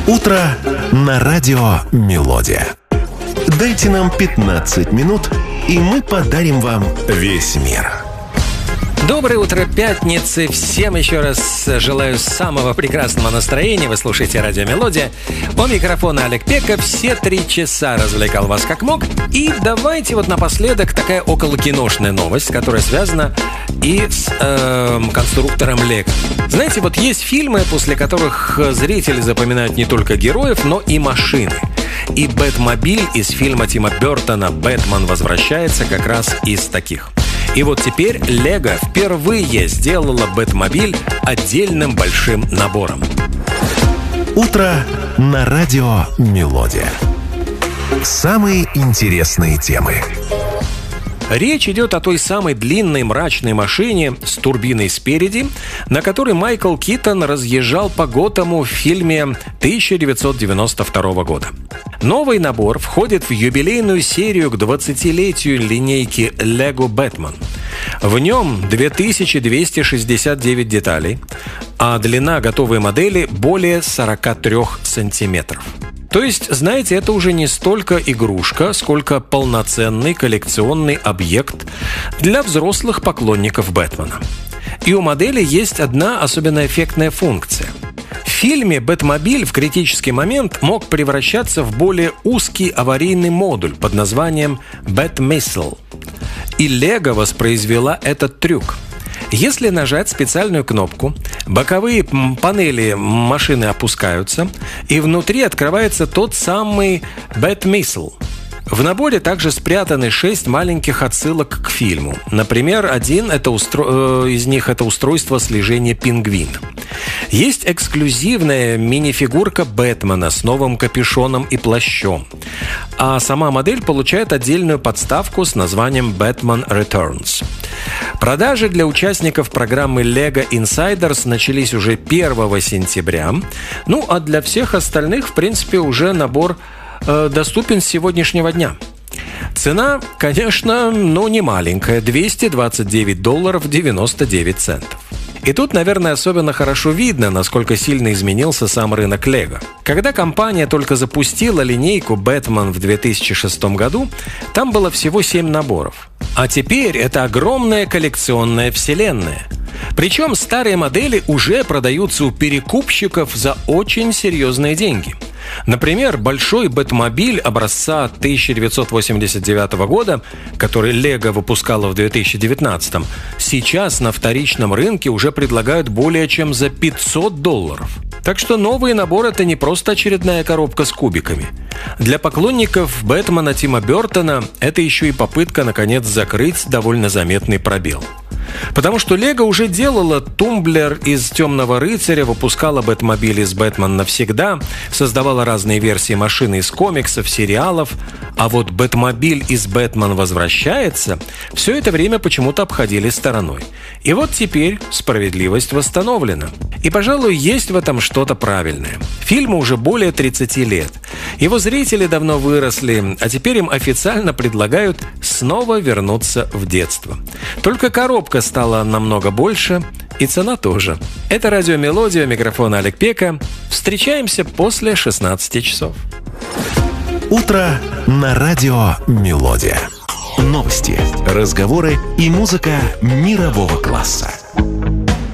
Утро на радио «Мелодия». Дайте нам 15 минут, и мы подарим вам весь мир. Доброе утро пятницы. Всем еще раз желаю самого прекрасного настроения. Вы слушаете радио «Мелодия». У микрофона Олег Пека. Все 3 часа развлекал вас как мог. И давайте вот напоследок такая околокиношная новость, которая связана и с конструктором Лего. Знаете, вот есть фильмы, после которых зрители запоминают не только героев, но и машины. И Бэтмобиль из фильма Тима Бёртона «Бэтмен возвращается» как раз из таких. И вот теперь Лего впервые сделала Бэтмобиль отдельным большим набором. Утро на радио «Мелодия». Самые интересные темы. Речь идет о той самой длинной мрачной машине с турбиной спереди, на которой Майкл Китон разъезжал по Готэму в фильме 1992 года. Новый набор входит в юбилейную серию к 20-летию линейки Lego Batman. В нем 2269 деталей, а длина готовой модели более 43 сантиметров. То есть, знаете, это уже не столько игрушка, сколько полноценный коллекционный объект для взрослых поклонников Бэтмена. И у модели есть одна особенно эффектная функция. В фильме Бэтмобиль в критический момент мог превращаться в более узкий аварийный модуль под названием Бэтмиссл. И Лего воспроизвела этот трюк. Если нажать специальную кнопку, боковые панели машины опускаются, и внутри открывается тот самый Бэтмиссл. В наборе также спрятаны 6 маленьких отсылок к фильму. Например, один из них – это устройство слежения пингвина. Есть эксклюзивная мини-фигурка Бэтмена с новым капюшоном и плащом. А сама модель получает отдельную подставку с названием Batman Returns. Продажи для участников программы Lego Insiders начались уже 1 сентября. Ну, а для всех остальных, в принципе, уже набор доступен с сегодняшнего дня. Цена, конечно, не маленькая – $229.99. И тут, наверное, особенно хорошо видно, насколько сильно изменился сам рынок Лего. Когда компания только запустила линейку «Бэтмен» в 2006 году, там было всего 7 наборов. А теперь это огромная коллекционная вселенная. Причем старые модели уже продаются у перекупщиков за очень серьезные деньги. Например, большой Бэтмобиль образца 1989 года, который Лего выпускала в 2019, сейчас на вторичном рынке уже предлагают более чем за $500. Так что новый набор – это не просто очередная коробка с кубиками. Для поклонников Бэтмена Тима Бёртона это еще и попытка, наконец, закрыть довольно заметный пробел. Потому что Лего уже делала тумблер из «Темного рыцаря», выпускала Бэтмобиль из «Бэтмен навсегда», создавала разные версии машины из комиксов, сериалов, а вот Бэтмобиль из «Бэтмен возвращается» все это время почему-то обходили стороной. И вот теперь справедливость восстановлена. И, пожалуй, есть в этом что-то правильное. Фильму уже более 30 лет. Его зрители давно выросли, а теперь им официально предлагают снова вернуться в детство. Только коробка стала намного больше, и цена тоже. Это радио «Мелодия», микрофон Олег Пека. Встречаемся после 16 часов. Утро на радио «Мелодия». Новости, разговоры и музыка мирового класса.